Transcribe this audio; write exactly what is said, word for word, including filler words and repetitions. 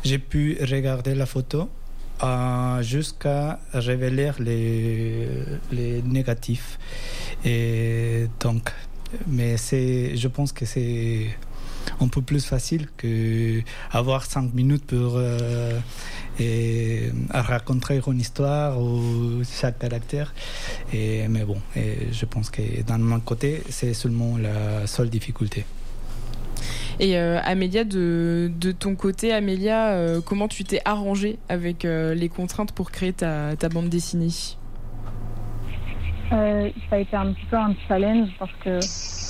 j'ai pu regarder la photo euh, jusqu'à révéler les, les négatifs. Et donc, mais c'est, je pense que c'est un peu plus facile qu'avoir cinq minutes pour euh, et, raconter une histoire ou chaque caractère. Et, mais bon, et je pense que d'un mon côté, c'est seulement la seule difficulté. Et euh, Amélia, de, de ton côté, Amélia, euh, comment tu t'es arrangée avec euh, les contraintes pour créer ta, ta bande dessinée ? euh, Ça a été un petit peu un challenge parce que